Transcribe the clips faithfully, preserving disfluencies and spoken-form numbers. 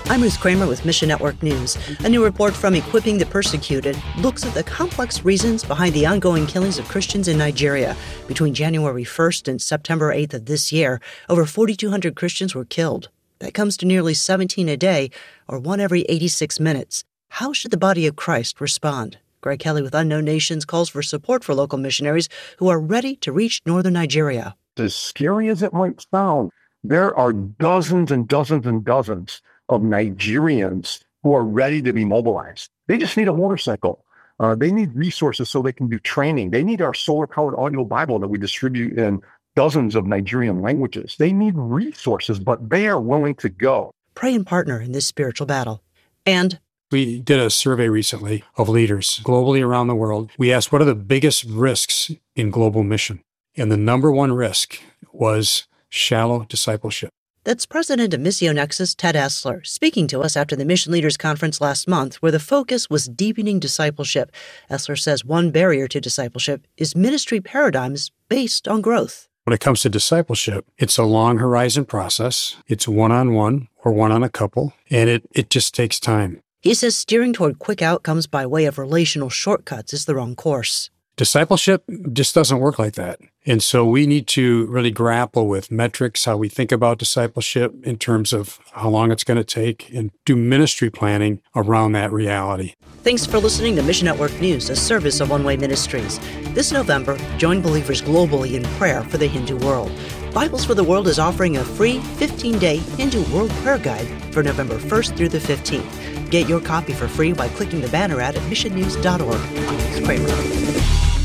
I'm Ruth Kramer with Mission Network News. A new report from Equipping the Persecuted looks at the complex reasons behind the ongoing killings of Christians in Nigeria. Between January first and September eighth of this year, over forty-two hundred Christians were killed. That comes to nearly seventeen a day, or one every eighty-six minutes. How should the body of Christ respond? Greg Kelly with Unknown Nations calls for support for local missionaries who are ready to reach northern Nigeria. As scary as it might sound, there are dozens and dozens and dozens of Nigerians who are ready to be mobilized. They just need a motorcycle. Uh, they need resources so they can do training. They need our solar-powered audio Bible that we distribute in dozens of Nigerian languages. They need resources, but they are willing to go. Pray and partner in this spiritual battle. And we did a survey recently of leaders globally around the world. We asked, what are the biggest risks in global mission? And the number one risk was shallow discipleship. That's President of Missio Nexus, Ted Esler, speaking to us after the Mission Leaders Conference last month, where the focus was deepening discipleship. Esler says one barrier to discipleship is ministry paradigms based on growth. When it comes to discipleship, it's a long horizon process. It's one-on-one or one-on-a-couple, and it, it just takes time. He says steering toward quick outcomes by way of relational shortcuts is the wrong course. Discipleship just doesn't work like that. And so we need to really grapple with metrics, how we think about discipleship in terms of how long it's going to take, and do ministry planning around that reality. Thanks for listening to Mission Network News, a service of One Way Ministries. This November, join believers globally in prayer for the Hindu world. Bibles for the World is offering a free fifteen-day Hindu World Prayer Guide for November first through the fifteenth. Get your copy for free by clicking the banner ad at mission news dot org. I'm Ruth Kramer.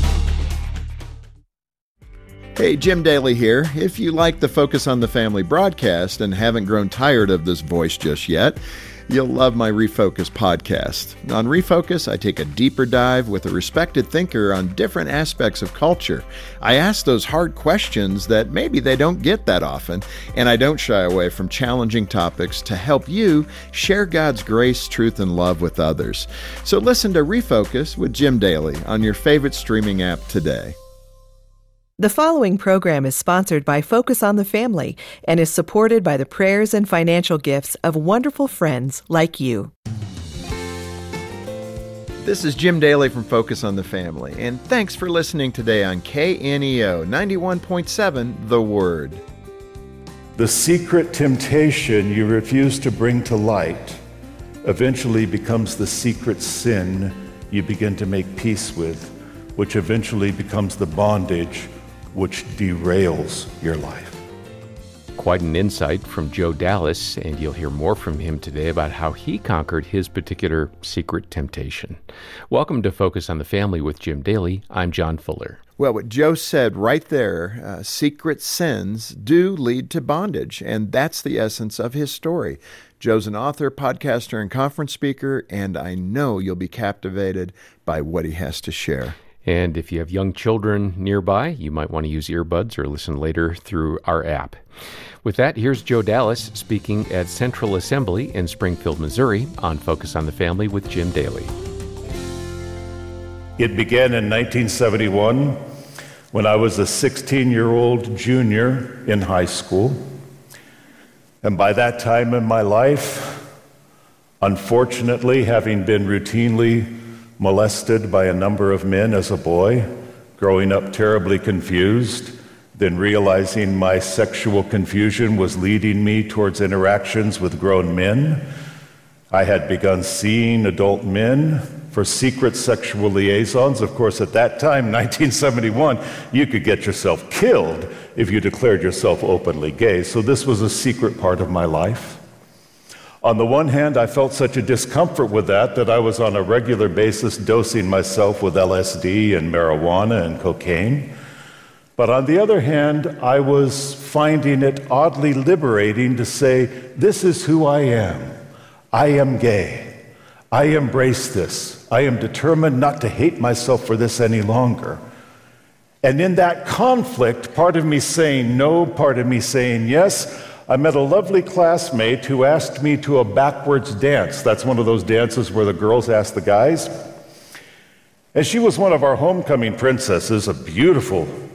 Hey, Jim Daly here. If you like the Focus on the Family broadcast and haven't grown tired of this voice just yet, you'll love my Refocus podcast. On Refocus, I take a deeper dive with a respected thinker on different aspects of culture. I ask those hard questions that maybe they don't get that often, and I don't shy away from challenging topics to help you share God's grace, truth, and love with others. So listen to Refocus with Jim Daly on your favorite streaming app today. The following program is sponsored by Focus on the Family and is supported by the prayers and financial gifts of wonderful friends like you. This is Jim Daly from Focus on the Family, and thanks for listening today on K N E O ninety-one point seven, The Word. The secret temptation you refuse to bring to light eventually becomes the secret sin you begin to make peace with, which eventually becomes the bondage which derails your life. Quite an insight from Joe Dallas, and you'll hear more from him today about how he conquered his particular secret temptation. Welcome to Focus on the Family with Jim Daly. I'm John Fuller. Well, what Joe said right there, uh, secret sins do lead to bondage, and that's the essence of his story. Joe's an author, podcaster, and conference speaker, and I know you'll be captivated by what he has to share. And if you have young children nearby, you might want to use earbuds or listen later through our app. With that, here's Joe Dallas speaking at Central Assembly in Springfield, Missouri on Focus on the Family with Jim Daly. It began in nineteen seventy-one when I was a sixteen-year-old junior in high school. And by that time in my life, unfortunately, having been routinely molested by a number of men as a boy, growing up terribly confused, then realizing my sexual confusion was leading me towards interactions with grown men. I had begun seeing adult men for secret sexual liaisons. Of course, at that time, nineteen seventy-one, you could get yourself killed if you declared yourself openly gay. So this was a secret part of my life. On the one hand, I felt such a discomfort with that that I was on a regular basis dosing myself with L S D and marijuana and cocaine. But on the other hand, I was finding it oddly liberating to say, this is who I am. I am gay. I embrace this. I am determined not to hate myself for this any longer. And in that conflict, part of me saying no, part of me saying yes, I met a lovely classmate who asked me to a backwards dance. That's one of those dances where the girls ask the guys. And she was one of our homecoming princesses, a beautiful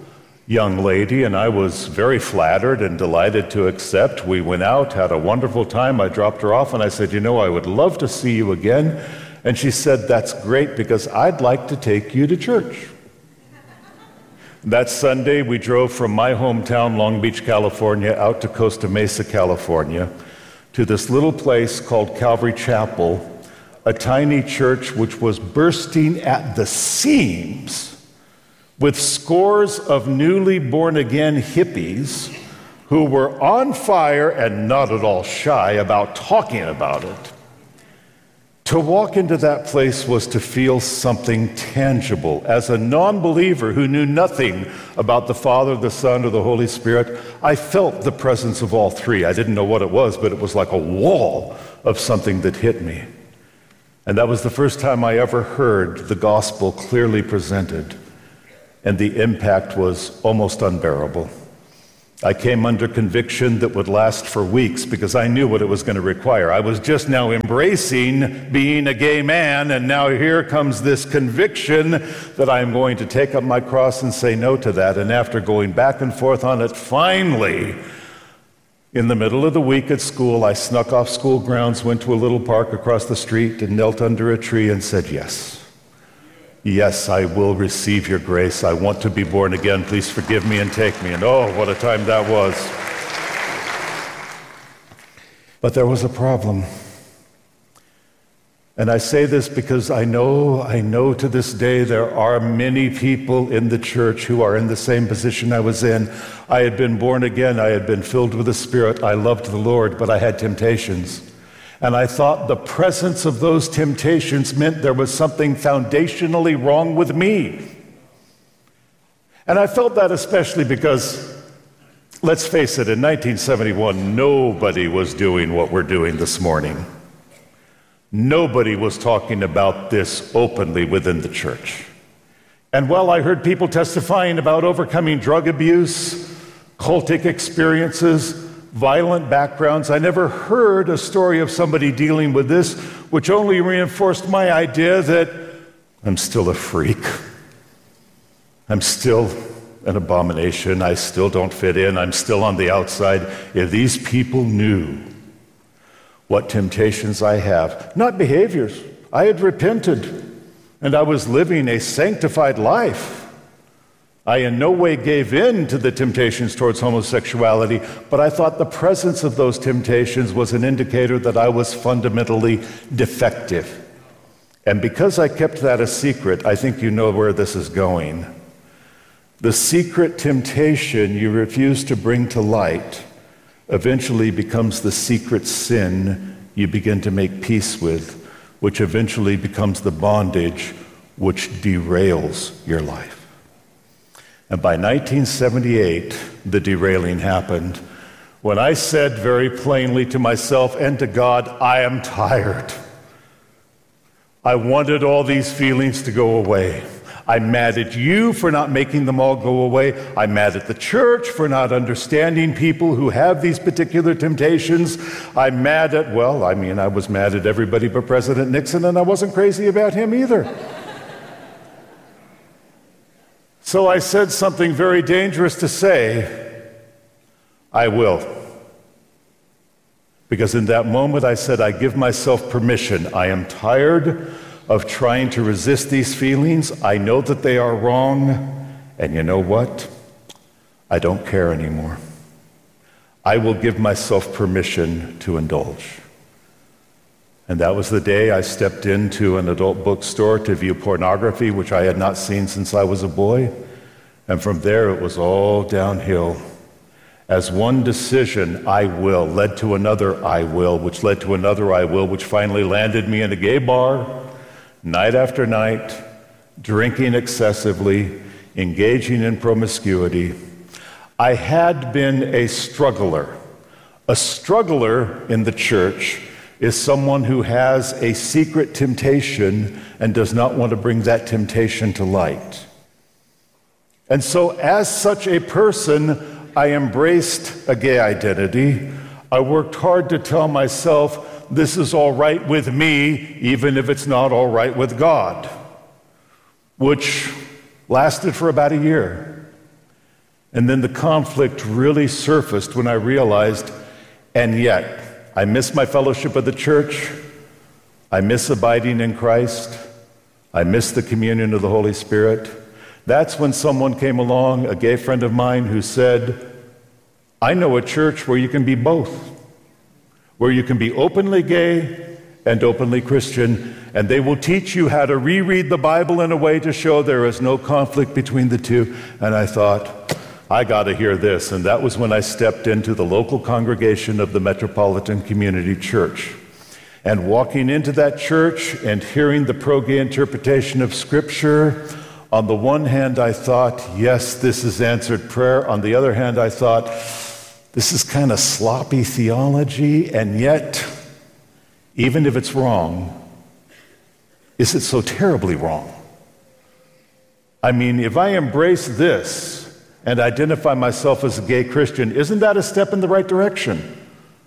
young lady, and I was very flattered and delighted to accept. We went out, had a wonderful time. I dropped her off, and I said, you know, I would love to see you again. And she said, that's great, because I'd like to take you to church. That Sunday, we drove from my hometown, Long Beach, California, out to Costa Mesa, California, to this little place called Calvary Chapel, a tiny church which was bursting at the seams with scores of newly born-again hippies who were on fire and not at all shy about talking about it. To walk into that place was to feel something tangible. As a non-believer who knew nothing about the Father, the Son, or the Holy Spirit, I felt the presence of all three. I didn't know what it was, but it was like a wall of something that hit me. And that was the first time I ever heard the gospel clearly presented. And the impact was almost unbearable. I came under conviction that would last for weeks because I knew what it was going to require. I was just now embracing being a gay man, and now here comes this conviction that I'm going to take up my cross and say no to that. And after going back and forth on it, finally, in the middle of the week at school, I snuck off school grounds, went to a little park across the street, and knelt under a tree and said, yes. Yes, I will receive your grace. I want to be born again. Please forgive me and take me. And oh, what a time that was. But there was a problem. And I say this because I know, I know to this day there are many people in the church who are in the same position I was in. I had been born again. I had been filled with the Spirit. I loved the Lord, but I had temptations. And I thought the presence of those temptations meant there was something foundationally wrong with me. And I felt that especially because, let's face it, in nineteen seventy-one, nobody was doing what we're doing this morning. Nobody was talking about this openly within the church. And while I heard people testifying about overcoming drug abuse, cultic experiences, violent backgrounds, I never heard a story of somebody dealing with this, which only reinforced my idea that I'm still a freak. I'm still an abomination. I still don't fit in. I'm still on the outside. If these people knew what temptations I have, not behaviors, I had repented, and I was living a sanctified life. I in no way gave in to the temptations towards homosexuality, but I thought the presence of those temptations was an indicator that I was fundamentally defective. And because I kept that a secret, I think you know where this is going. The secret temptation you refuse to bring to light eventually becomes the secret sin you begin to make peace with, which eventually becomes the bondage which derails your life. And by nineteen seventy-eight, the derailing happened when I said very plainly to myself and to God, I am tired. I wanted all these feelings to go away. I'm mad at you for not making them all go away. I'm mad at the church for not understanding people who have these particular temptations. I'm mad at, well, I mean, I was mad at everybody but President Nixon, and I wasn't crazy about him either. So I said something very dangerous to say, I will. Because in that moment I said, I give myself permission. I am tired of trying to resist these feelings. I know that they are wrong. And you know what? I don't care anymore. I will give myself permission to indulge. And that was the day I stepped into an adult bookstore to view pornography, which I had not seen since I was a boy. And from there, it was all downhill. As one decision, I will, led to another I will, which led to another I will, which finally landed me in a gay bar, night after night, drinking excessively, engaging in promiscuity. I had been a struggler. A struggler in the church is someone who has a secret temptation and does not want to bring that temptation to light. And so as such a person, I embraced a gay identity. I worked hard to tell myself this is all right with me, even if it's not all right with God, which lasted for about a year. And then the conflict really surfaced when I realized, and yet, I miss my fellowship of the church, I miss abiding in Christ, I miss the communion of the Holy Spirit. That's when someone came along, a gay friend of mine, who said, I know a church where you can be both, where you can be openly gay and openly Christian, and they will teach you how to reread the Bible in a way to show there is no conflict between the two. And I thought, I got to hear this. And that was when I stepped into the local congregation of the Metropolitan Community Church. And walking into that church and hearing the pro-gay interpretation of Scripture, on the one hand, I thought, yes, this is answered prayer. On the other hand, I thought, this is kind of sloppy theology, and yet, even if it's wrong, is it so terribly wrong? I mean, if I embrace this and identify myself as a gay Christian, isn't that a step in the right direction?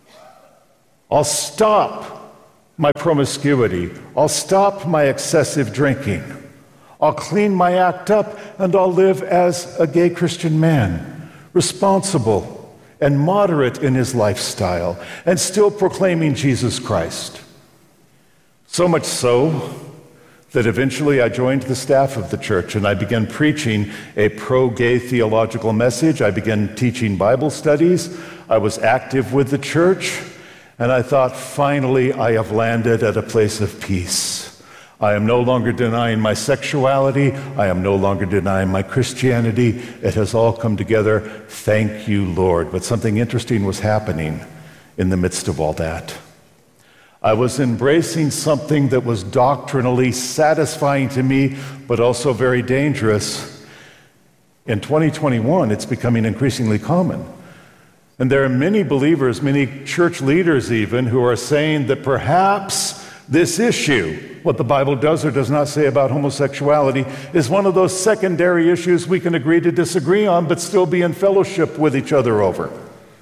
I'll stop my promiscuity. I'll stop my excessive drinking. I'll clean my act up, and I'll live as a gay Christian man, responsible and moderate in his lifestyle, and still proclaiming Jesus Christ. So much so that eventually I joined the staff of the church, and I began preaching a pro-gay theological message. I began teaching Bible studies. I was active with the church, and I thought, finally, I have landed at a place of peace. I am no longer denying my sexuality. I am no longer denying my Christianity. It has all come together. Thank you, Lord. But something interesting was happening in the midst of all that. I was embracing something that was doctrinally satisfying to me, but also very dangerous. In twenty twenty-one, it's becoming increasingly common. And there are many believers, many church leaders even, who are saying that perhaps this issue, what the Bible does or does not say about homosexuality, is one of those secondary issues we can agree to disagree on, but still be in fellowship with each other over.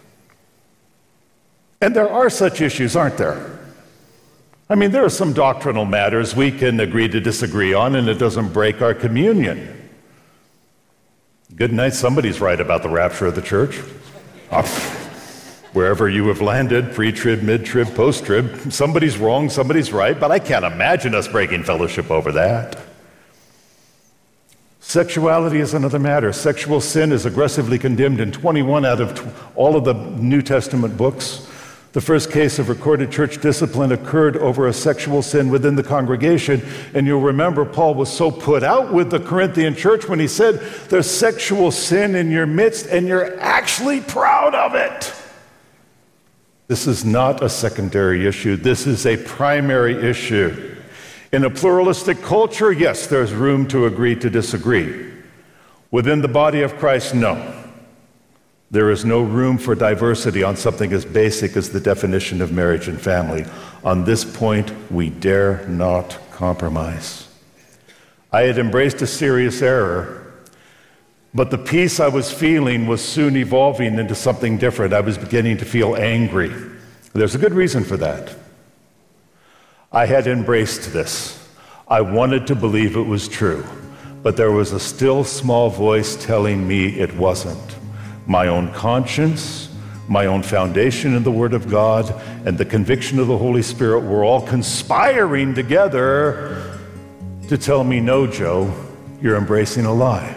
And there are such issues, aren't there? I mean, there are some doctrinal matters we can agree to disagree on, and it doesn't break our communion. Good night, somebody's right about the rapture of the church. Oh. Wherever you have landed, pre-trib, mid-trib, post-trib, somebody's wrong, somebody's right, but I can't imagine us breaking fellowship over that. Sexuality is another matter. Sexual sin is aggressively condemned in twenty-one out of all of the New Testament books. The first case of recorded church discipline occurred over a sexual sin within the congregation, and you'll remember Paul was so put out with the Corinthian church when he said, there's sexual sin in your midst, and you're actually proud of it. This is not a secondary issue. This is a primary issue. In a pluralistic culture, yes, there's room to agree to disagree. Within the body of Christ, no. There is no room for diversity on something as basic as the definition of marriage and family. On this point, we dare not compromise. I had embraced a serious error, but the peace I was feeling was soon evolving into something different. I was beginning to feel angry. There's a good reason for that. I had embraced this. I wanted to believe it was true, but there was a still small voice telling me it wasn't. My own conscience, my own foundation in the Word of God, and the conviction of the Holy Spirit were all conspiring together to tell me, no, Joe, you're embracing a lie.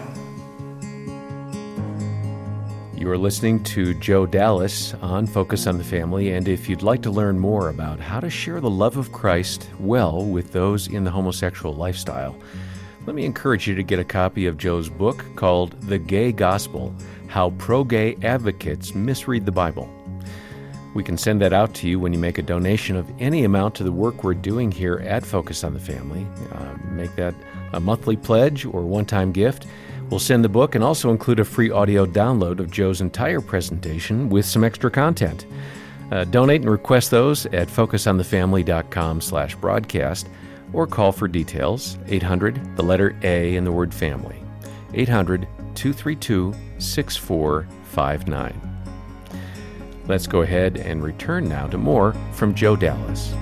You are listening to Joe Dallas on Focus on the Family, and if you'd like to learn more about how to share the love of Christ well with those in the homosexual lifestyle, let me encourage you to get a copy of Joe's book called The Gay Gospel: How Pro-Gay Advocates Misread the Bible. We can send that out to you when you make a donation of any amount to the work we're doing here at Focus on the Family. Uh, make that a monthly pledge or one-time gift. We'll send the book and also include a free audio download of Joe's entire presentation with some extra content. Uh, donate and request those at focusonthefamily.com slash broadcast or call for details, eight hundred, the letter A in the word family, eight hundred, two three two, six four five nine. Let's go ahead and return now to more from Joe Dallas.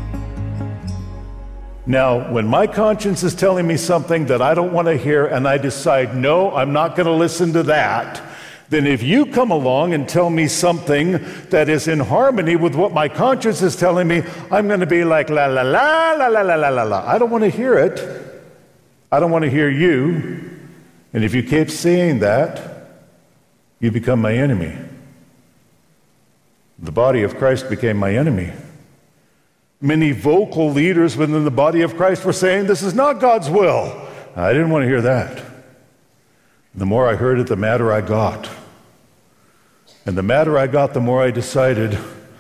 Now, when my conscience is telling me something that I don't want to hear and I decide, no, I'm not going to listen to that, then if you come along and tell me something that is in harmony with what my conscience is telling me, I'm going to be like, la, la, la, la, la, la, la, la, la. I don't want to hear it. I don't want to hear you. And if you keep saying that, you become my enemy. The body of Christ became my enemy. Many vocal leaders within the body of Christ were saying, this is not God's will. I didn't want to hear that. The more I heard it, the madder I got. And the madder I got, the more I decided,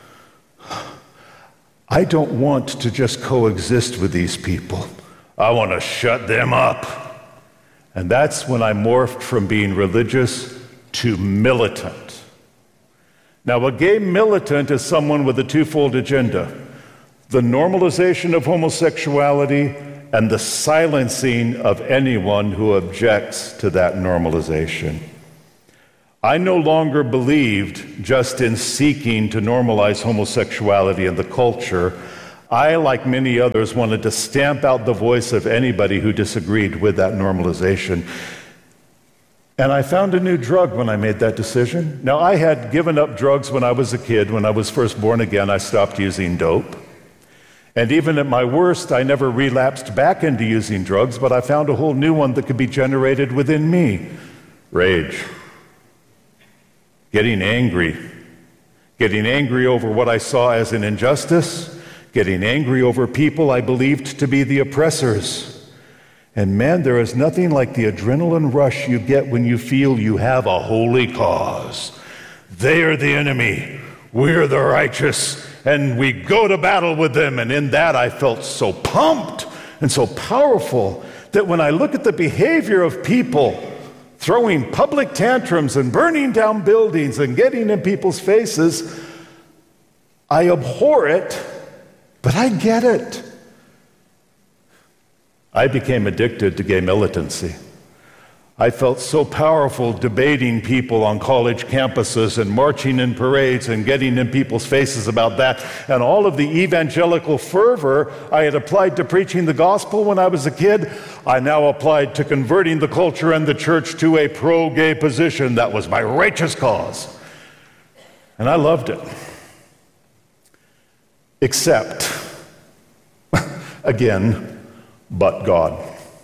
I don't want to just coexist with these people. I want to shut them up. And that's when I morphed from being religious to militant. Now, a gay militant is someone with a twofold agenda: the normalization of homosexuality and the silencing of anyone who objects to that normalization. I no longer believed just in seeking to normalize homosexuality in the culture. I, like many others, wanted to stamp out the voice of anybody who disagreed with that normalization. And I found a new drug when I made that decision. Now, I had given up drugs when I was a kid. When I was first born again, I stopped using dope. And even at my worst, I never relapsed back into using drugs, but I found a whole new one that could be generated within me: rage. Getting angry. Getting angry over what I saw as an injustice. Getting angry over people I believed to be the oppressors. And man, there is nothing like the adrenaline rush you get when you feel you have a holy cause. They are the enemy. We're the righteous. And we go to battle with them. And in that, I felt so pumped and so powerful that when I look at the behavior of people throwing public tantrums and burning down buildings and getting in people's faces, I abhor it, but I get it. I became addicted to gay militancy. I felt so powerful debating people on college campuses and marching in parades and getting in people's faces about that. And all of the evangelical fervor I had applied to preaching the gospel when I was a kid, I now applied to converting the culture and the church to a pro-gay position. That was my righteous cause. And I loved it. Except, again, but God.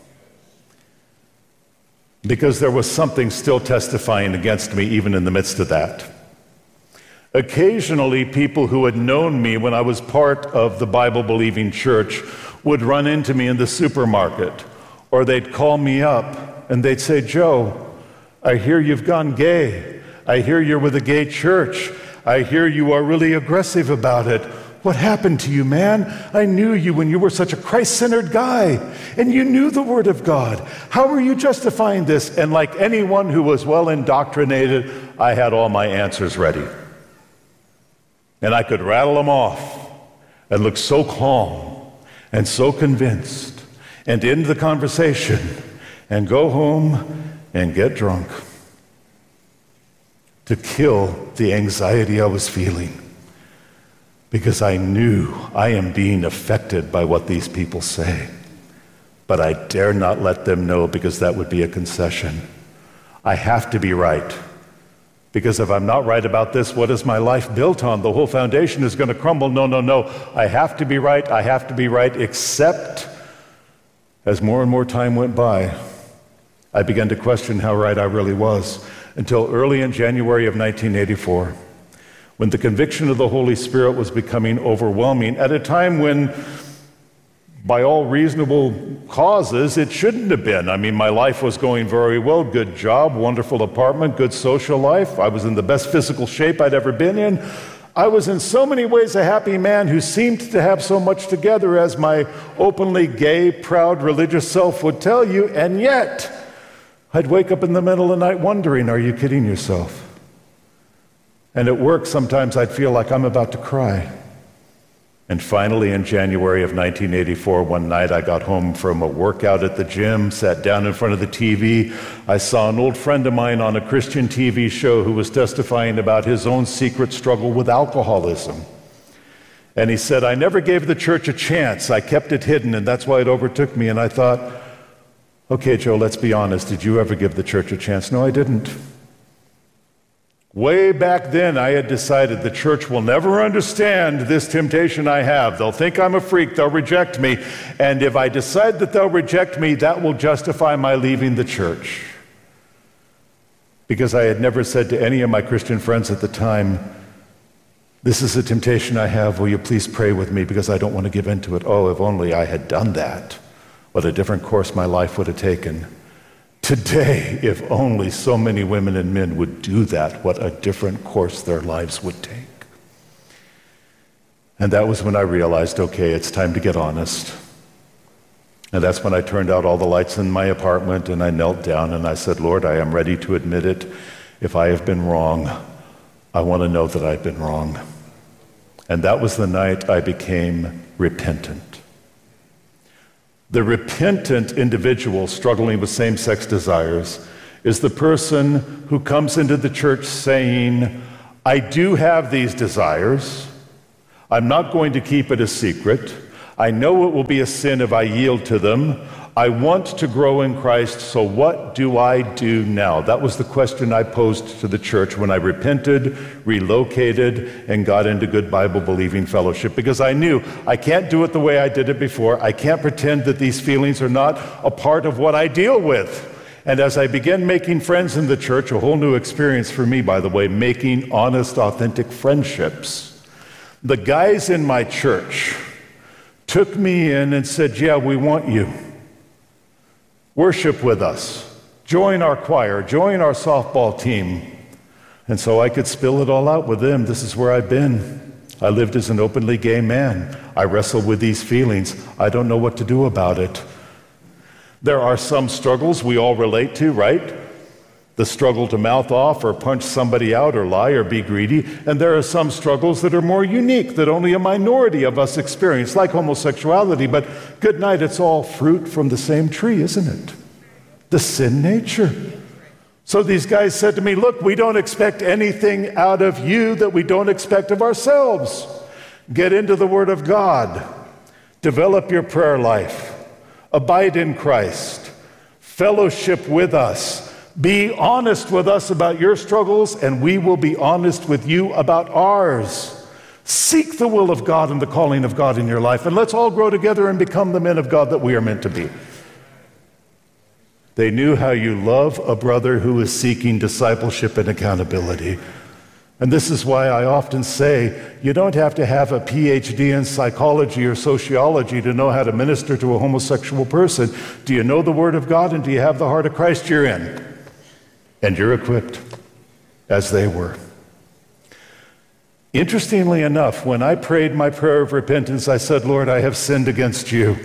Because there was something still testifying against me even in the midst of that. Occasionally, people who had known me when I was part of the Bible-believing church would run into me in the supermarket, or they'd call me up and they'd say, Joe, I hear you've gone gay. I hear you're with a gay church. I hear you are really aggressive about it. What happened to you, man? I knew you when you were such a Christ-centered guy, and you knew the Word of God. How are you justifying this? And like anyone who was well indoctrinated, I had all my answers ready. And I could rattle them off and look so calm and so convinced and end the conversation and go home and get drunk to kill the anxiety I was feeling. Because I knew I am being affected by what these people say. But I dare not let them know, because that would be a concession. I have to be right. Because if I'm not right about this, what is my life built on? The whole foundation is going to crumble. No, no, no. I have to be right. I have to be right. Except as more and more time went by, I began to question how right I really was, until early in January of nineteen eighty-four. When the conviction of the Holy Spirit was becoming overwhelming, at a time when, by all reasonable causes, it shouldn't have been. I mean, my life was going very well, good job, wonderful apartment, good social life. I was in the best physical shape I'd ever been in. I was in so many ways a happy man who seemed to have so much together, as my openly gay, proud, religious self would tell you, and yet I'd wake up in the middle of the night wondering, are you kidding yourself? And at work, sometimes I'd feel like I'm about to cry. And finally, in January of nineteen eighty-four, one night I got home from a workout at the gym, sat down in front of the T V. I saw an old friend of mine on a Christian T V show who was testifying about his own secret struggle with alcoholism. And he said, I never gave the church a chance. I kept it hidden, and that's why it overtook me. And I thought, okay, Joe, let's be honest. Did you ever give the church a chance? No, I didn't. Way back then, I had decided the church will never understand this temptation I have. They'll think I'm a freak, they'll reject me, and if I decide that they'll reject me, that will justify my leaving the church. Because I had never said to any of my Christian friends at the time, this is a temptation I have, will you please pray with me because I don't want to give in to it. Oh, if only I had done that, what a different course my life would have taken. Today, if only so many women and men would do that, what a different course their lives would take. And that was when I realized, okay, it's time to get honest. And that's when I turned out all the lights in my apartment and I knelt down and I said, Lord, I am ready to admit it. If I have been wrong, I want to know that I've been wrong. And that was the night I became repentant. The repentant individual struggling with same-sex desires is the person who comes into the church saying, I do have these desires. I'm not going to keep it a secret. I know it will be a sin if I yield to them. I want to grow in Christ, so what do I do now? That was the question I posed to the church when I repented, relocated, and got into good Bible-believing fellowship, because I knew I can't do it the way I did it before. I can't pretend that these feelings are not a part of what I deal with. And as I began making friends in the church, a whole new experience for me, by the way, making honest, authentic friendships. The guys in my church took me in and said, yeah, we want you. Worship with us. Join our choir. Join our softball team. And so I could spill it all out with them. This is where I've been. I lived as an openly gay man. I wrestle with these feelings. I don't know what to do about it. There are some struggles we all relate to, right? The struggle to mouth off or punch somebody out or lie or be greedy. And there are some struggles that are more unique that only a minority of us experience, like homosexuality. But good night, it's all fruit from the same tree, isn't it? The sin nature. So these guys said to me, look, we don't expect anything out of you that we don't expect of ourselves. Get into the Word of God. Develop your prayer life. Abide in Christ. Fellowship with us. Be honest with us about your struggles, and we will be honest with you about ours. Seek the will of God and the calling of God in your life, and let's all grow together and become the men of God that we are meant to be. They knew how you love a brother who is seeking discipleship and accountability. And this is why I often say, you don't have to have a P H D in psychology or sociology to know how to minister to a homosexual person. Do you know the Word of God, and do you have the heart of Christ? You're in. And you're equipped, as they were. Interestingly enough, when I prayed my prayer of repentance, I said, Lord, I have sinned against you.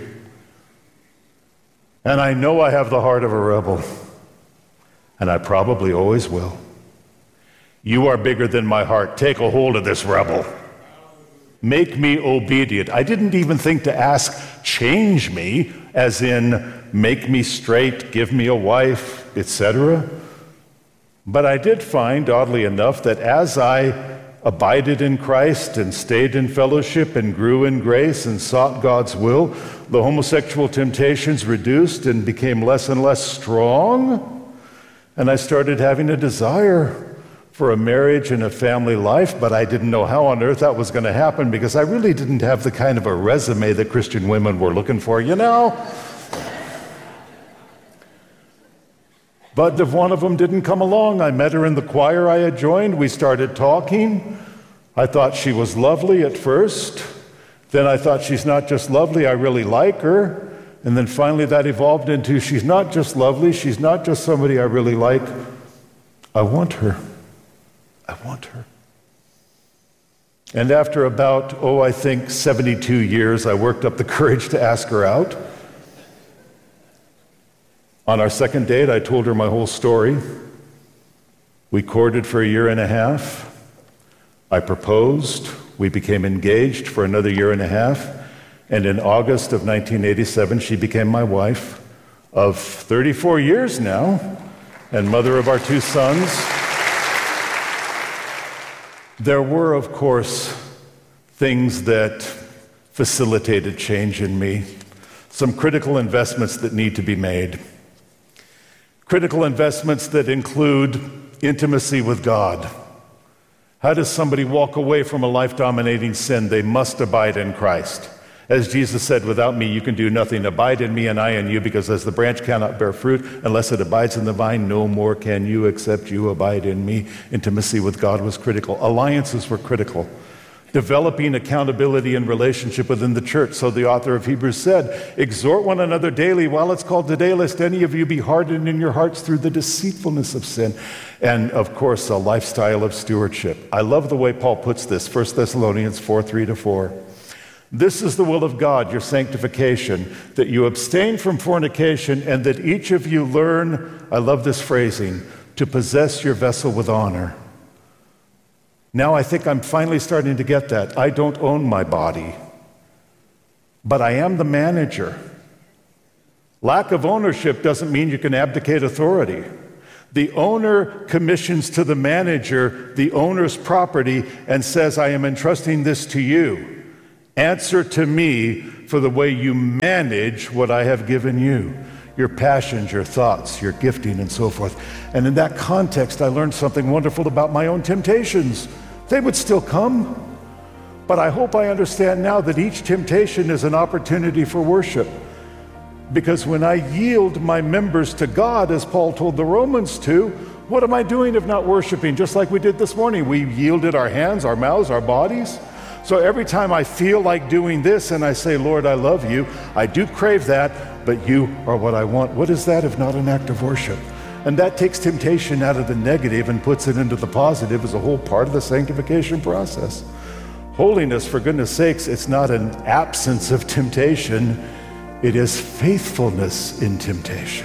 And I know I have the heart of a rebel. And I probably always will. You are bigger than my heart. Take a hold of this rebel. Make me obedient. I didn't even think to ask, change me, as in make me straight, give me a wife, et cetera. But I did find, oddly enough, that as I abided in Christ and stayed in fellowship and grew in grace and sought God's will, the homosexual temptations reduced and became less and less strong. And I started having a desire for a marriage and a family life, but I didn't know how on earth that was going to happen because I really didn't have the kind of a resume that Christian women were looking for, you know? But if one of them didn't come along, I met her in the choir I had joined. We started talking. I thought she was lovely at first. Then I thought, she's not just lovely, I really like her. And then finally that evolved into, she's not just lovely, she's not just somebody I really like. I want her. I want her. And after about, oh, I think seventy-two years, I worked up the courage to ask her out. On our second date, I told her my whole story. We courted for a year and a half. I proposed. We became engaged for another year and a half. And in August of nineteen eighty-seven, she became my wife of thirty-four years now, and mother of our two sons. There were, of course, things that facilitated change in me, some critical investments that need to be made. Critical investments that include intimacy with God. How does somebody walk away from a life-dominating sin? They must abide in Christ. As Jesus said, without me you can do nothing. Abide in me and I in you, because as the branch cannot bear fruit unless it abides in the vine, no more can you except you abide in me. Intimacy with God was critical. Alliances were critical. Developing accountability and relationship within the church. So the author of Hebrews said, exhort one another daily while it's called today, lest any of you be hardened in your hearts through the deceitfulness of sin. And of course, a lifestyle of stewardship. I love the way Paul puts this, First Thessalonians four, three to four. This is the will of God, your sanctification, that you abstain from fornication and that each of you learn, I love this phrasing, to possess your vessel with honor. Now I think I'm finally starting to get that. I don't own my body, but I am the manager. Lack of ownership doesn't mean you can abdicate authority. The owner commissions to the manager the owner's property and says, I am entrusting this to you. Answer to me for the way you manage what I have given you. Your passions, your thoughts, your gifting, and so forth. And in that context, I learned something wonderful about my own temptations. They would still come, but I hope I understand now that each temptation is an opportunity for worship. Because when I yield my members to God, as Paul told the Romans to, what am I doing if not worshiping? Just like we did this morning. We yielded our hands, our mouths, our bodies. So every time I feel like doing this and I say, Lord, I love you, I do crave that, but you are what I want. What is that if not an act of worship? And that takes temptation out of the negative and puts it into the positive as a whole part of the sanctification process. Holiness, for goodness sakes, it's not an absence of temptation. It is faithfulness in temptation.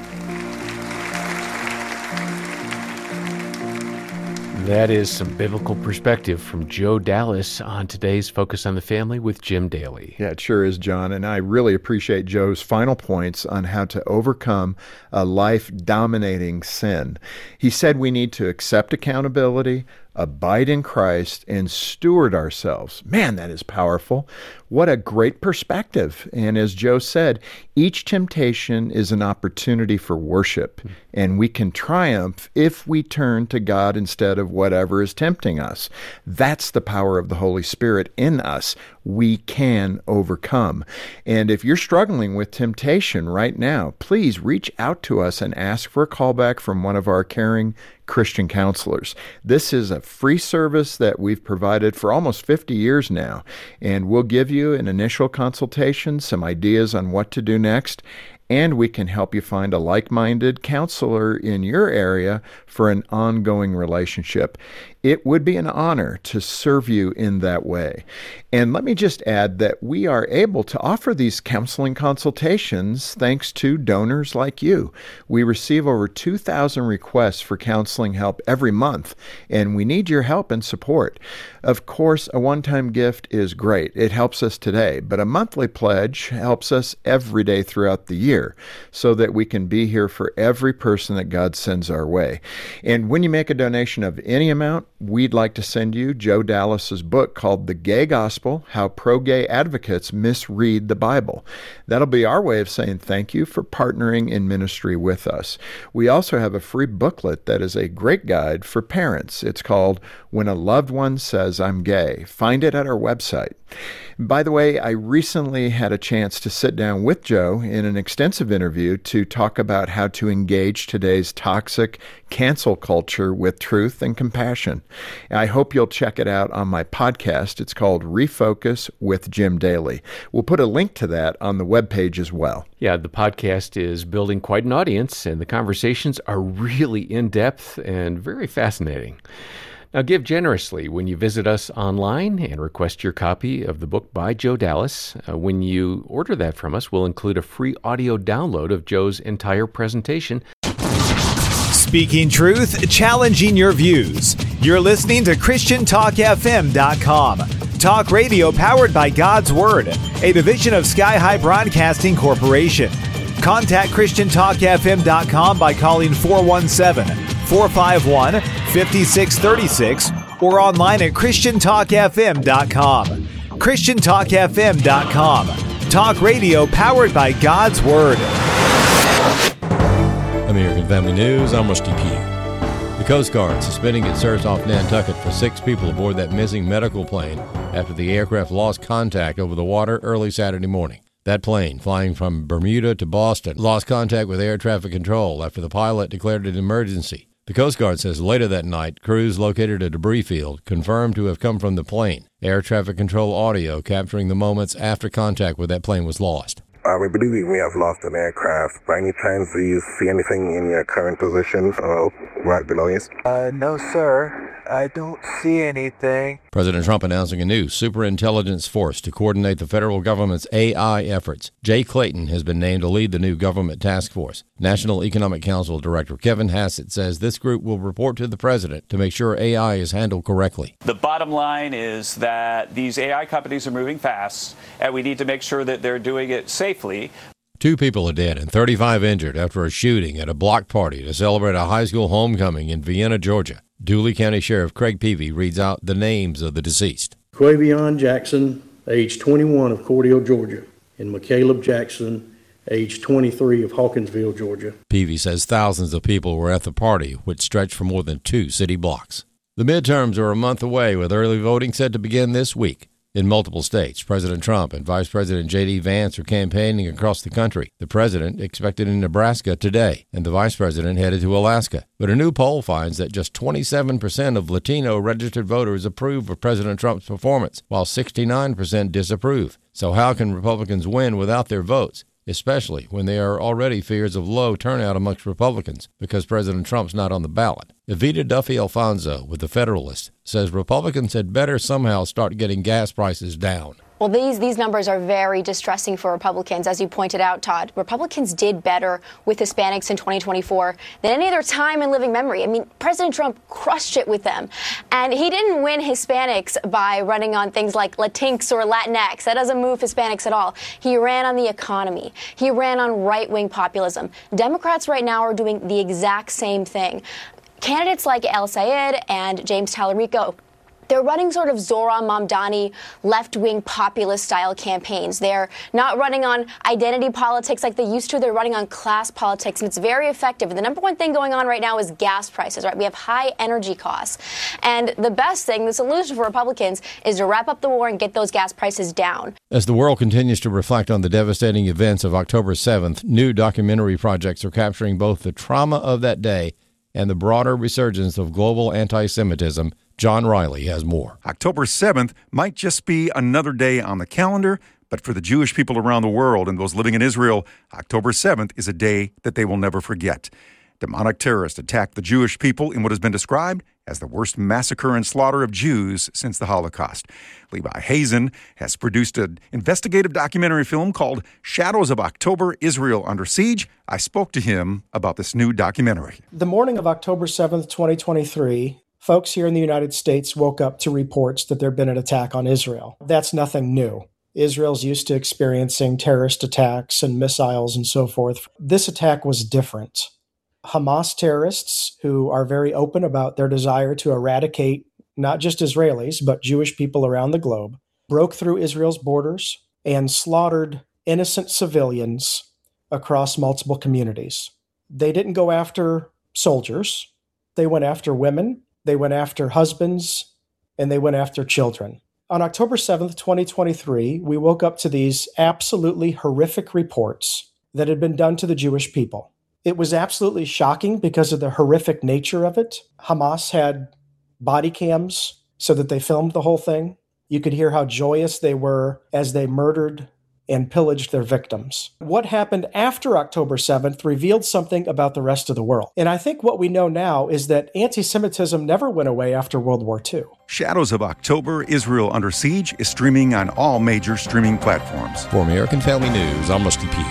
That is some biblical perspective from Joe Dallas on today's Focus on the Family with Jim Daly. Yeah, it sure is, John. And I really appreciate Joe's final points on how to overcome a life-dominating sin. He said we need to accept accountability, abide in Christ, and steward ourselves. Man, that is powerful. What a great perspective. And as Joe said, each temptation is an opportunity for worship, and we can triumph if we turn to God instead of whatever is tempting us. That's the power of the Holy Spirit in us. We can overcome. And if you're struggling with temptation right now, please reach out to us and ask for a callback from one of our caring Christian counselors. This is a free service that we've provided for almost fifty years now, and we'll give you an initial consultation, some ideas on what to do next, and we can help you find a like-minded counselor in your area for an ongoing relationship. It would be an honor to serve you in that way. And let me just add that we are able to offer these counseling consultations thanks to donors like you. We receive over two thousand requests for counseling help every month, and we need your help and support. Of course, a one-time gift is great. It helps us today, but a monthly pledge helps us every day throughout the year so that we can be here for every person that God sends our way. And when you make a donation of any amount, we'd like to send you Joe Dallas's book called The Gay Gospel, How Pro-Gay Advocates Misread the Bible. That'll be our way of saying thank you for partnering in ministry with us. We also have a free booklet that is a great guide for parents. It's called When a Loved One Says I'm Gay. Find it at our website. By the way, I recently had a chance to sit down with Joe in an extensive interview to talk about how to engage today's toxic cancel culture with truth and compassion. I hope you'll check it out on my podcast. It's called Refocus with Jim Daly. We'll put a link to that on the webpage as well. Yeah, the podcast is building quite an audience, and the conversations are really in-depth and very fascinating. Now, give generously when you visit us online and request your copy of the book by Joe Dallas. Uh, when you order that from us, we'll include a free audio download of Joe's entire presentation. Speaking truth, challenging your views. You're listening to Christian Talk F M dot com. Talk radio powered by God's Word, a division of Sky High Broadcasting Corporation. Contact Christian Talk F M dot com by calling four one seven, four five one, five six three six or online at Christian Talk F M dot com. Christian Talk F M dot com. Talk radio powered by God's Word. American Family News, I'm Rusty Pugh. The Coast Guard suspending its search off Nantucket for six people aboard that missing medical plane after the aircraft lost contact over the water early Saturday morning. That plane, flying from Bermuda to Boston, lost contact with air traffic control after the pilot declared an emergency. The Coast Guard says later that night, crews located a debris field confirmed to have come from the plane. Air traffic control audio capturing the moments after contact with that plane was lost. Uh, we believe we may have lost an aircraft. By any chance, do you see anything in your current position uh, right below you? Uh, no, sir. I don't see anything. President Trump announcing a new superintelligence force to coordinate the federal government's A I efforts. Jay Clayton has been named to lead the new government task force. National Economic Council Director Kevin Hassett says this group will report to the president to make sure A I is handled correctly. The bottom line is that these A I companies are moving fast, and we need to make sure that they're doing it safely. Two people are dead and thirty-five injured after a shooting at a block party to celebrate a high school homecoming in Vienna, Georgia. Dooley County Sheriff Craig Peavy reads out the names of the deceased. Quavion Jackson, age twenty-one, of Cordele, Georgia, and McCaleb Jackson, age twenty-three, of Hawkinsville, Georgia. Peavy says thousands of people were at the party, which stretched for more than two city blocks. The midterms are a month away, with early voting set to begin this week. In multiple states, President Trump and Vice President J D. Vance are campaigning across the country. The president expected in Nebraska today, and the vice president headed to Alaska. But a new poll finds that just twenty-seven percent of Latino registered voters approve of President Trump's performance, while sixty-nine percent disapprove. So how can Republicans win without their votes, especially when there are already fears of low turnout amongst Republicans because President Trump's not on the ballot? Evita Duffy Alfonso with The Federalist says Republicans had better somehow start getting gas prices down. Well, these these numbers are very distressing for Republicans. As you pointed out, Todd, Republicans did better with Hispanics in twenty twenty-four than any other time in living memory. I mean, President Trump crushed it with them. And he didn't win Hispanics by running on things like Latinx or Latinx. That doesn't move Hispanics at all. He ran on the economy. He ran on right-wing populism. Democrats right now are doing the exact same thing. Candidates like El Sayed and James Tallarico, they're running sort of Zohran Mamdani left-wing populist-style campaigns. They're not running on identity politics like they used to. They're running on class politics, and it's very effective. And the number one thing going on right now is gas prices, right? We have high energy costs. And the best thing, the solution for Republicans, is to wrap up the war and get those gas prices down. As the world continues to reflect on the devastating events of October seventh, new documentary projects are capturing both the trauma of that day and the broader resurgence of global anti-Semitism. John Riley has more. October seventh might just be another day on the calendar, but for the Jewish people around the world and those living in Israel, October seventh is a day that they will never forget. Demonic terrorists attacked the Jewish people in what has been described as the worst massacre and slaughter of Jews since the Holocaust. Levi Hazen has produced an investigative documentary film called Shadows of October, Israel Under Siege. I spoke to him about this new documentary. The morning of October seventh, twenty twenty-three, folks here in the United States woke up to reports that there had been an attack on Israel. That's nothing new. Israel's used to experiencing terrorist attacks and missiles and so forth. This attack was different. Hamas terrorists, who are very open about their desire to eradicate not just Israelis, but Jewish people around the globe, broke through Israel's borders and slaughtered innocent civilians across multiple communities. They didn't go after soldiers. They went after women. They went after husbands, and they went after children. On October seventh, twenty twenty-three, we woke up to these absolutely horrific reports that had been done to the Jewish people. It was absolutely shocking because of the horrific nature of it. Hamas had body cams so that they filmed the whole thing. You could hear how joyous they were as they murdered and pillaged their victims. What happened after October seventh revealed something about the rest of the world. And I think what we know now is that anti-Semitism never went away after World War Two. Shadows of October, Israel Under Siege is streaming on all major streaming platforms. For American Family News, I'm Rusty Pugh.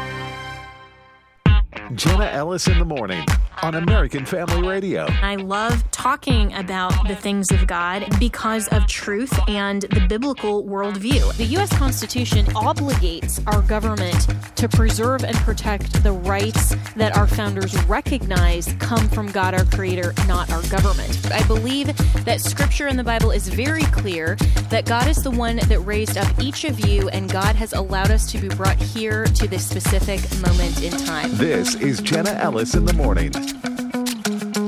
Jenna Ellis in the morning on American Family Radio. I love talking about the things of God because of truth and the biblical worldview. The U S Constitution obligates our government to preserve and protect the rights that our founders recognize come from God, our Creator, not our government. I believe that Scripture in the Bible is very clear that God is the one that raised up each of you, and God has allowed us to be brought here to this specific moment in time. This is Jenna Ellis in the morning.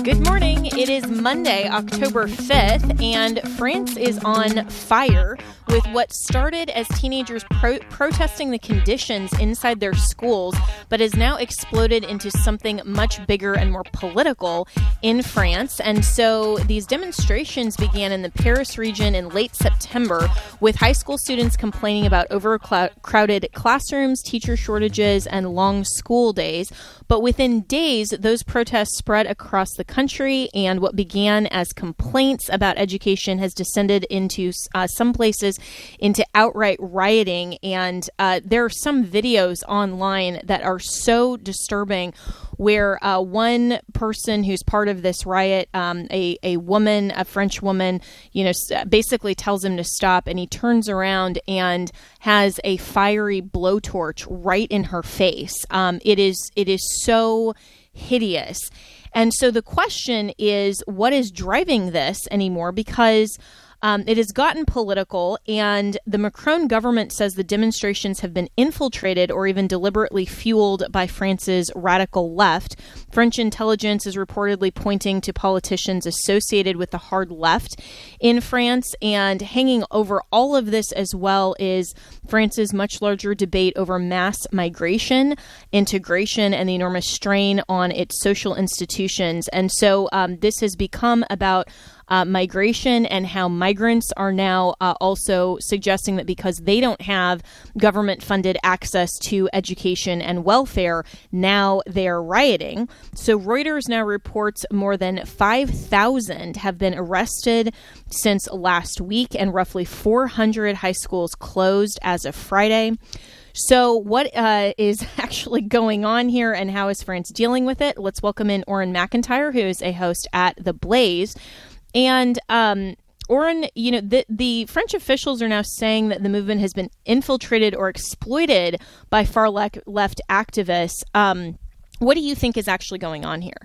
Good morning. It is Monday, October fifth, and France is on fire with what started as teenagers pro- protesting the conditions inside their schools, but has now exploded into something much bigger and more political in France. And so these demonstrations began in the Paris region in late September, with high school students complaining about overcrowded classrooms, teacher shortages, and long school days. But within days, those protests spread across the country, and what began as complaints about education has descended into uh, some places into outright rioting. And uh, there are some videos online that are so disturbing, where uh, one person who's part of this riot, um, a, a woman, a French woman, you know, basically tells him to stop, and he turns around and has a fiery blowtorch right in her face. Um, it is it is so hideous. And so the question is, what is driving this anymore? Because Um, it has gotten political, and the Macron government says the demonstrations have been infiltrated or even deliberately fueled by France's radical left. French intelligence is reportedly pointing to politicians associated with the hard left in France, and hanging over all of this as well is France's much larger debate over mass migration, integration, and the enormous strain on its social institutions. And so um, this has become about Uh, migration, and how migrants are now uh, also suggesting that because they don't have government-funded access to education and welfare, now they're rioting. So Reuters now reports more than five thousand have been arrested since last week, and roughly four hundred high schools closed as of Friday. So what uh, is actually going on here, and how is France dealing with it? Let's welcome in Oren McIntyre, who is a host at The Blaze. And, um, Oren, you know, the, the French officials are now saying that the movement has been infiltrated or exploited by far le- left activists. Um, what do you think is actually going on here?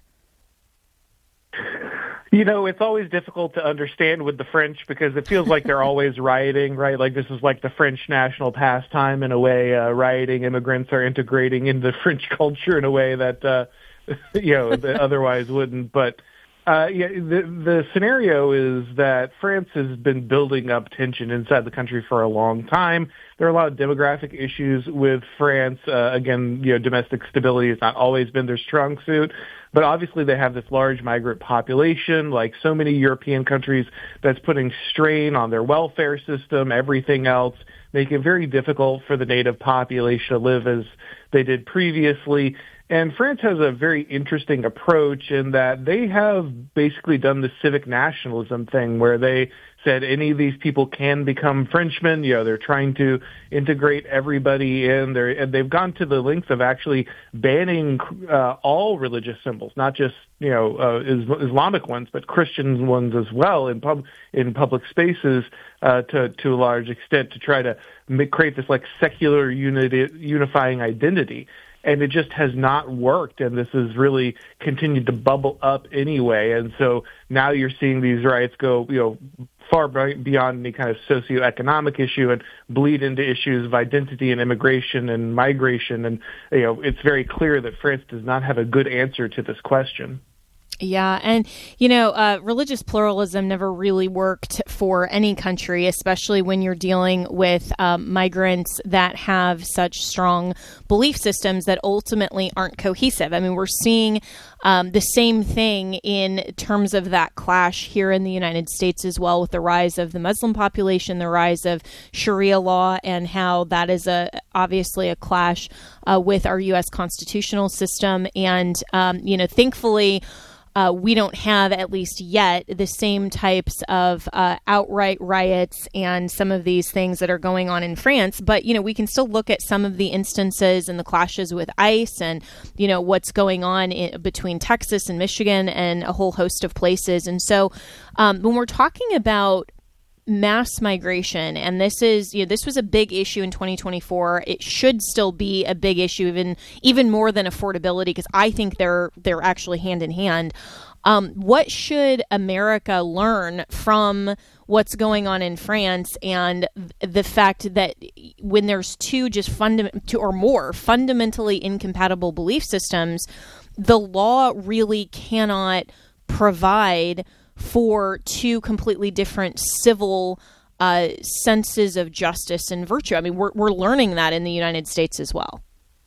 You know, it's always difficult to understand with the French, because it feels like they're always rioting, right? Like this is like the French national pastime in a way. Uh, rioting immigrants are integrating into French culture in a way that, uh, you know, that otherwise wouldn't. But Uh, yeah, the, the scenario is that France has been building up tension inside the country for a long time. There are a lot of demographic issues with France. Uh, again, you know, domestic stability has not always been their strong suit, but obviously they have this large migrant population, like so many European countries, that's putting strain on their welfare system, everything else, making it very difficult for the native population to live as they did previously. And France has a very interesting approach in that they have basically done the civic nationalism thing, where they said any of these people can become Frenchmen. You know, they're trying to integrate everybody in there, and they've gone to the length of actually banning uh, all religious symbols, not just, you know, uh, Islamic ones, but Christian ones as well in pub in public spaces uh, to to a large extent, to try to make, create this like secular unity, unifying identity. And it just has not worked, and this has really continued to bubble up anyway. And so now you're seeing these riots go, you know, far beyond any kind of socioeconomic issue and bleed into issues of identity and immigration and migration. And, you know, it's very clear that France does not have a good answer to this question. Yeah. And, you know, uh, religious pluralism never really worked for any country, especially when you're dealing with um, migrants that have such strong belief systems that ultimately aren't cohesive. I mean, we're seeing um, the same thing in terms of that clash here in the United States as well, with the rise of the Muslim population, the rise of Sharia law, and how that is a obviously a clash uh, with our U S constitutional system. And, um, you know, thankfully, Uh, we don't have, at least yet, the same types of uh, outright riots and some of these things that are going on in France. But, you know, we can still look at some of the instances and the clashes with ICE and, you know, what's going on in, between Texas and Michigan and a whole host of places. And so um, when we're talking about mass migration, and this is, you know, this was a big issue in twenty twenty-four. It should still be a big issue, even even more than affordability, because I think they're they're actually hand in hand. Um, what should America learn from what's going on in France, and the fact that when there's two just fundament two or more fundamentally incompatible belief systems, the law really cannot provide for two completely different civil uh, senses of justice and virtue. I mean, we're we're learning that in the United States as well.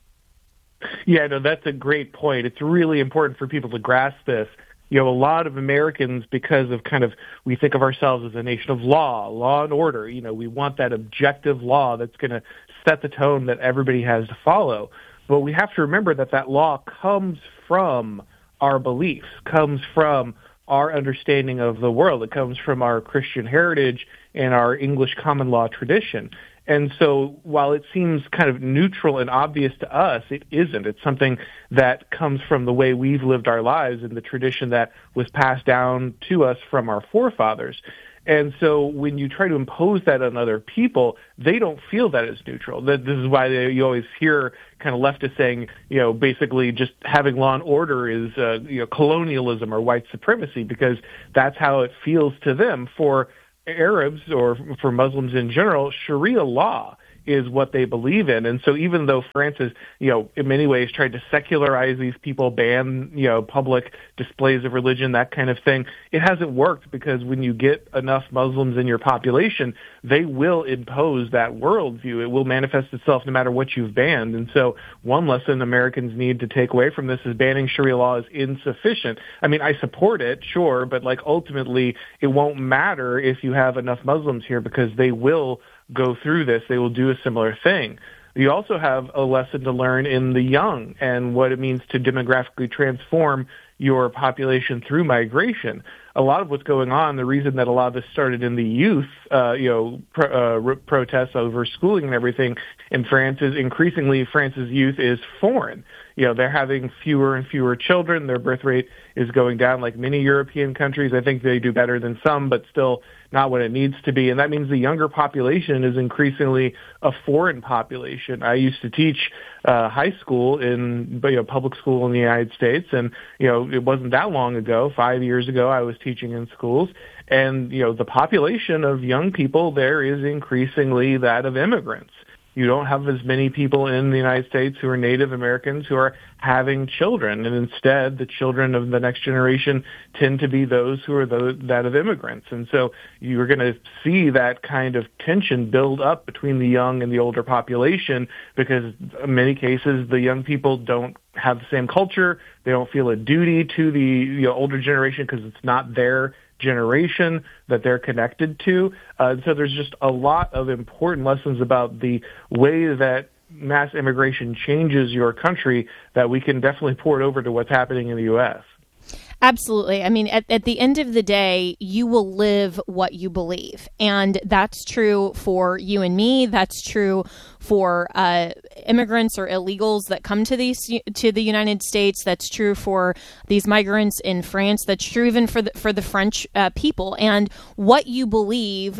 Yeah, no, that's a great point. It's really important for people to grasp this. You know, a lot of Americans, because of kind of, we think of ourselves as a nation of law, law and order. You know, we want that objective law that's going to set the tone that everybody has to follow. But we have to remember that that law comes from our beliefs, comes from our understanding of the world. It comes from our Christian heritage and our English common law tradition. And so while it seems kind of neutral and obvious to us, it isn't. It's something that comes from the way we've lived our lives and the tradition that was passed down to us from our forefathers. And so when you try to impose that on other people, they don't feel that as neutral. That this is why they, you always hear kind of leftists saying, you know, basically just having law and order is, uh, you know, colonialism or white supremacy, because that's how it feels to them. For Arabs or for Muslims in general, Sharia law is what they believe in. And so even though France has, you know, in many ways tried to secularize these people, ban, you know, public displays of religion, that kind of thing, it hasn't worked, because when you get enough Muslims in your population, they will impose that worldview. It will manifest itself no matter what you've banned. And so one lesson Americans need to take away from this is banning Sharia law is insufficient. I mean, I support it, sure, but like ultimately it won't matter if you have enough Muslims here, because they will go through this. They will do a similar thing. You also have a lesson to learn in the young and what it means to demographically transform your population through migration. A lot of what's going on, the reason that a lot of this started in the youth, uh, you know, pro, uh, protests over schooling and everything in France, is increasingly France's youth is foreign. You know, they're having fewer and fewer children. Their birth rate is going down like many European countries. I think they do better than some, but still not what it needs to be. And that means the younger population is increasingly a foreign population. I used to teach uh, high school in, you know, public school in the United States. And, you know, it wasn't that long ago, five years ago, I was teaching in schools. And, you know, the population of young people there is increasingly that of immigrants. You don't have as many people in the United States who are Native Americans who are having children, and instead the children of the next generation tend to be those who are those, that of immigrants. And so you're going to see that kind of tension build up between the young and the older population, because in many cases the young people don't have the same culture. They don't feel a duty to the, you know, older generation because it's not their generation that they're connected to. Uh, so there's just a lot of important lessons about the way that mass immigration changes your country that we can definitely port over to what's happening in the U S. Absolutely. I mean, at, at the end of the day, you will live what you believe. And that's true for you and me. That's true for uh, immigrants or illegals that come to these to the United States. That's true for these migrants in France. That's true even for the, for the French uh, people. And what you believe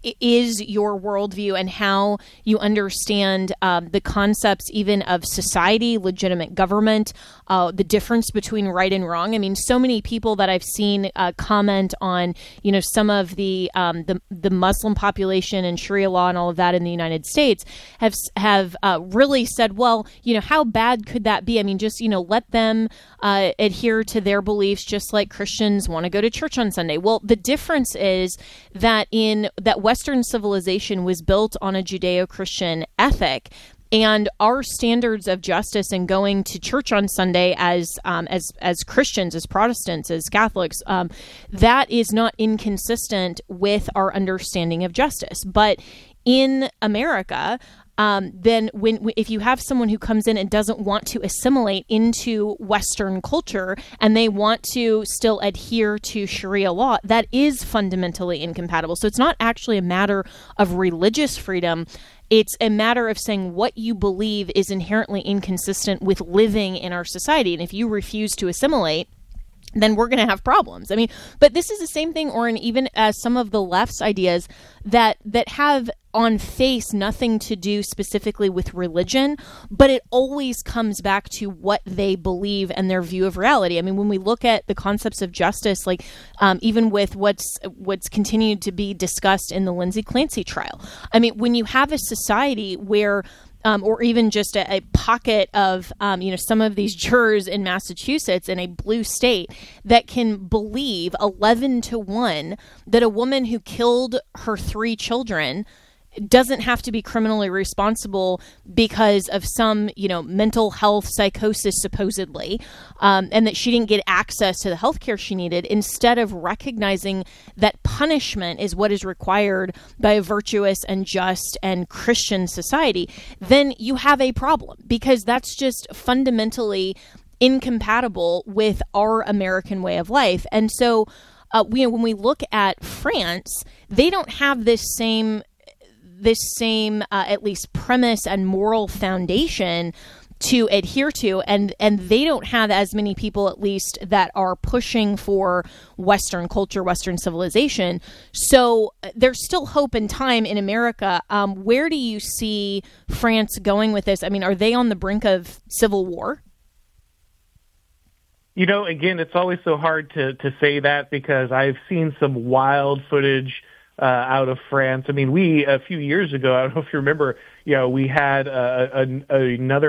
is your worldview and how you understand um, the concepts even of society, legitimate government, uh, the difference between right and wrong. I mean, so many people that I've seen uh, comment on, you know, some of the, um, the the Muslim population and Sharia law and all of that in the United States have have uh, really said, well, you know, how bad could that be? I mean, just, you know, let them uh, adhere to their beliefs, just like Christians want to go to church on Sunday. Well, the difference is that in that Western civilization was built on a Judeo-Christian ethic, and our standards of justice and going to church on Sunday as um, as as Christians, as Protestants, as Catholics, um, that is not inconsistent with our understanding of justice. But in America, Um, then when if you have someone who comes in and doesn't want to assimilate into Western culture and they want to still adhere to Sharia law, that is fundamentally incompatible. So it's not actually a matter of religious freedom. It's a matter of saying what you believe is inherently inconsistent with living in our society. And if you refuse to assimilate, then we're going to have problems. I mean, but this is the same thing, or in even as some of the left's ideas that that have on face nothing to do specifically with religion, but it always comes back to what they believe and their view of reality. I mean, when we look at the concepts of justice, like um, even with what's what's continued to be discussed in the Lindsay Clancy trial, I mean, when you have a society where um, or even just a, a pocket of, um, you know, some of these jurors in Massachusetts in a blue state that can believe eleven to one that a woman who killed her three children doesn't have to be criminally responsible because of some, you know, mental health psychosis, supposedly, um, and that she didn't get access to the health care she needed, instead of recognizing that punishment is what is required by a virtuous and just and Christian society, then you have a problem, because that's just fundamentally incompatible with our American way of life. And so uh, we, when we look at France, they don't have this same this same, uh, at least premise and moral foundation to adhere to. And, and they don't have as many people, at least, that are pushing for Western culture, Western civilization. So uh, there's still hope and time in America. Um, where do you see France going with this? I mean, are they on the brink of civil war? You know, again, it's always so hard to, to say that, because I've seen some wild footage Uh, out of France. I mean, we, a few years ago, I don't know if you remember, you know, we had uh, a, a, another